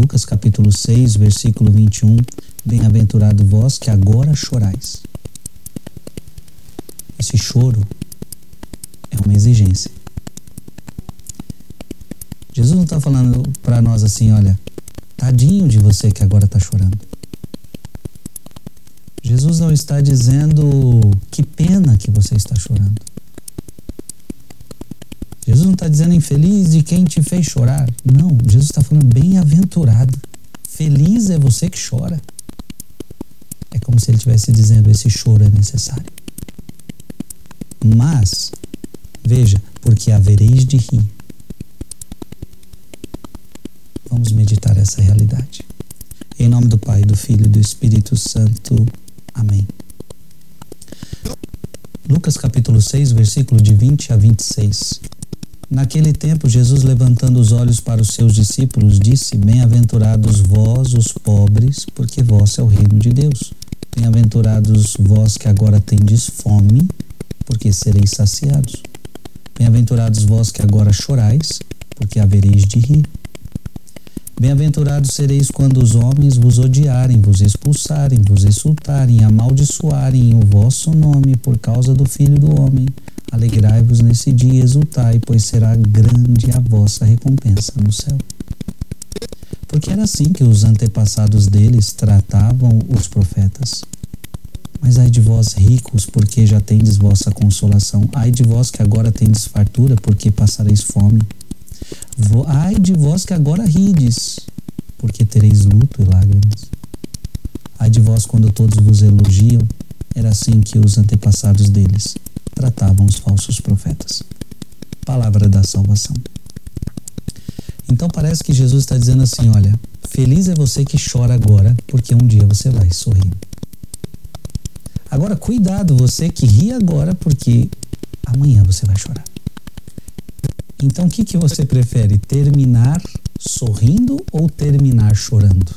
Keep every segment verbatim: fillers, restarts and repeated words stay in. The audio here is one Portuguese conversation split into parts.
Lucas capítulo seis, versículo vinte e um, bem-aventurado vós que agora chorais. Esse choro é uma exigência. Jesus não está falando para nós assim, olha, tadinho de você que agora está chorando. Jesus não está dizendo que pena que você está chorando. Jesus não está dizendo infeliz de quem te fez chorar. Não, Jesus está falando bem-aventurado. Feliz é você que chora. É como se ele estivesse dizendo, esse choro é necessário. Mas, veja, porque havereis de rir. Vamos meditar essa realidade. Em nome do Pai, do Filho e do Espírito Santo. Amém. Lucas capítulo seis, versículo de vinte a vinte e seis. Naquele tempo, Jesus, levantando os olhos para os seus discípulos, disse: bem-aventurados vós, os pobres, porque vosso é o reino de Deus. Bem-aventurados vós que agora tendes fome, porque sereis saciados. Bem-aventurados vós que agora chorais, porque havereis de rir. Bem-aventurados sereis quando os homens vos odiarem, vos expulsarem, vos insultarem, amaldiçoarem o vosso nome por causa do Filho do Homem. Alegrai-vos nesse dia e exultai, pois será grande a vossa recompensa no céu. Porque era assim que os antepassados deles tratavam os profetas. Mas ai de vós ricos, porque já tendes vossa consolação. Ai de vós que agora tendes fartura, porque passareis fome. Ai de vós que agora rides, porque tereis luto e lágrimas. Ai de vós quando todos vos elogiam. Era assim que os antepassados deles tratavam os falsos profetas. Palavra da salvação. Então parece que Jesus está dizendo assim, olha, feliz é você que chora agora, porque um dia você vai sorrir. Agora cuidado, você que ri agora, porque amanhã você vai chorar. Então o que, que você prefere? Terminar sorrindo ou terminar chorando?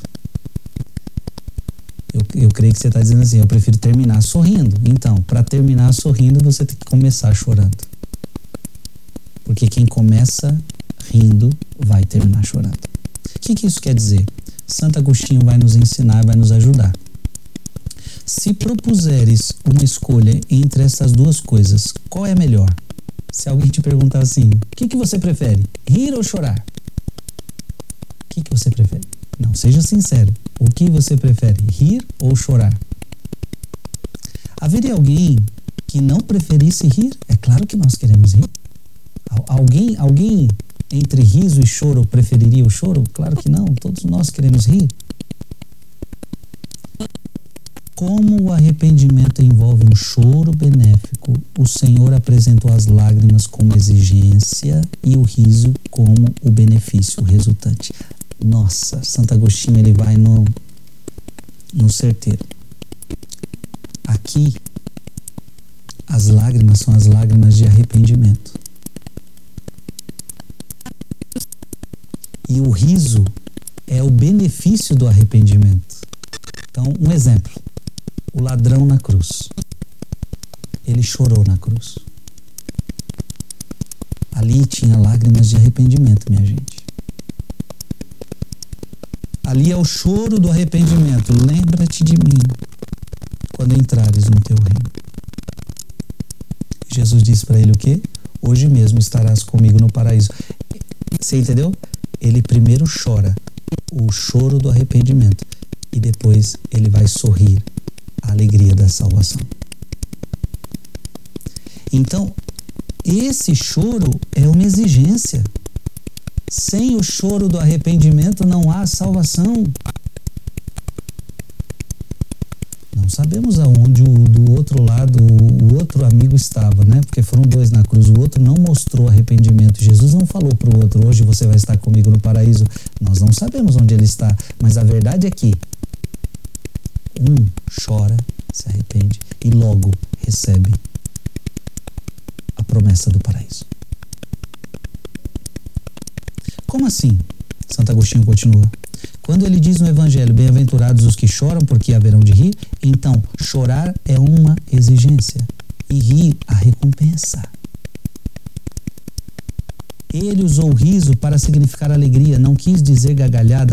Eu, eu creio que você está dizendo assim, eu prefiro terminar sorrindo. Então, para terminar sorrindo, você tem que começar chorando. Porque quem começa rindo vai terminar chorando. O que, que isso quer dizer? Santo Agostinho vai nos ensinar, vai nos ajudar. Se propuseres uma escolha entre essas duas coisas, qual é melhor? Se alguém te perguntar assim, o que, que você prefere? Rir ou chorar? O que, que você prefere? Não, seja sincero. O que você prefere? Rir ou chorar? Haveria alguém que não preferisse rir? É claro que nós queremos rir. Alguém, alguém entre riso e choro preferiria o choro? Claro que não. Todos nós queremos rir. Como o arrependimento envolve um choro benéfico, o Senhor apresentou as lágrimas como exigência e o riso como o benefício resultante. Nossa, Santo Agostinho ele vai no, no certeiro. Aqui, as lágrimas são as lágrimas de arrependimento. E o riso é o benefício do arrependimento. Então, um exemplo. O ladrão na cruz. Ele chorou na cruz. Ali tinha lágrimas de arrependimento, minha gente. Ali é o choro do arrependimento. Lembra-te de mim quando entrares no teu reino. Jesus disse para ele o quê? Hoje mesmo estarás comigo no paraíso. Você entendeu? Ele primeiro chora o choro do arrependimento e depois ele vai sorrir a alegria da salvação. Então, esse choro é uma exigência. Sem o choro do arrependimento não há salvação. Não sabemos aonde o do outro lado, o outro amigo estava, né? Porque foram dois na cruz. O outro não mostrou arrependimento. Jesus não falou para o outro, hoje você vai estar comigo no paraíso. Nós não sabemos onde ele está, mas a verdade é que um chora, se arrepende e logo recebe a promessa do paraíso. Como assim? Santo Agostinho continua. Quando ele diz no Evangelho, bem-aventurados os que choram porque haverão de rir, então chorar é uma exigência e rir a recompensa. Ele usou o riso para significar alegria, não quis dizer gargalhada.